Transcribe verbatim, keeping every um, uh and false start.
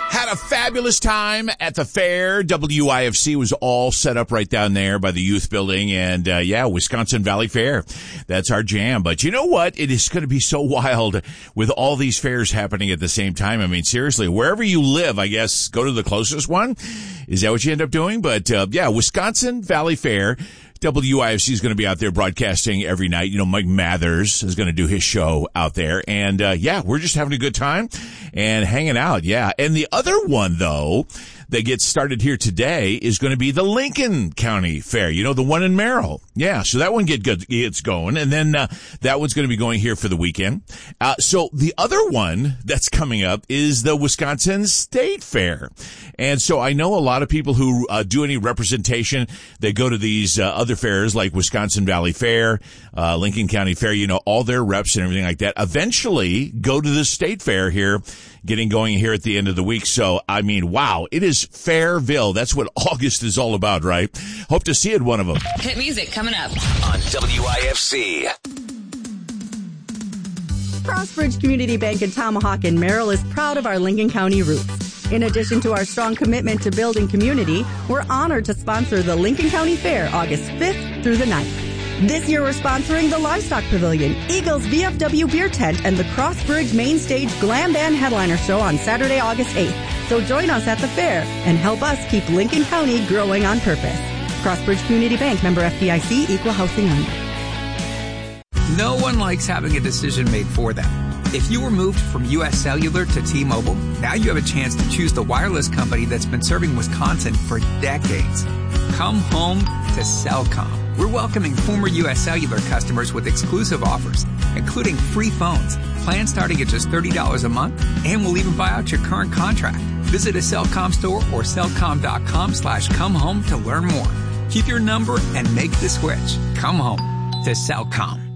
Had a fabulous time at the fair. W I F C was all set up right down there by the youth building. And, uh, yeah, Wisconsin Valley Fair. That's our jam. But you know what? It is going to be so wild with all these fairs happening at the same time. I mean, seriously, wherever you live, I guess, go to the closest one. Is that what you end up doing? But, uh, yeah, Wisconsin Valley Fair. W I F C is going to be out there broadcasting every night. You know, Mike Mathers is going to do his show out there. And, uh, yeah, we're just having a good time and hanging out. Yeah. And the other one, though, that gets started here today is going to be the Lincoln County Fair. You know, the one in Merrill. Yeah. So that one get good, gets going. And then, uh, that one's going to be going here for the weekend. Uh, so the other one that's coming up is the Wisconsin State Fair. And so I know a lot of people who, uh, do any representation, they go to these, uh, other fairs like Wisconsin Valley Fair, uh, Lincoln County Fair, you know, all their reps and everything like that. Eventually go to the State Fair here, getting going here at the end of the week. So, I mean, wow, it is Fairville. That's what August is all about, right? Hope to see you at one of them. Hit music coming up on W I F C. Crossbridge Community Bank in Tomahawk and Merrill is proud of our Lincoln County roots. In addition to our strong commitment to building community, we're honored to sponsor the Lincoln County Fair August fifth through the ninth. This year we're sponsoring the Livestock Pavilion, Eagles V F W Beer Tent, and the Crossbridge Main Stage Glam Band Headliner Show on Saturday, August eighth. So join us at the fair and help us keep Lincoln County growing on purpose. Crossbridge Community Bank, member F D I C, equal housing lender. No one likes having a decision made for them. If you were moved from U S Cellular to T-Mobile, now you have a chance to choose the wireless company that's been serving Wisconsin for decades. Come home to Cellcom. We're welcoming former U S Cellular customers with exclusive offers, including free phones, plans starting at just thirty dollars a month, and we'll even buy out your current contract. Visit a Cellcom store or cellcom.com slash come home to learn more. Keep your number and make the switch. Come home to Cellcom.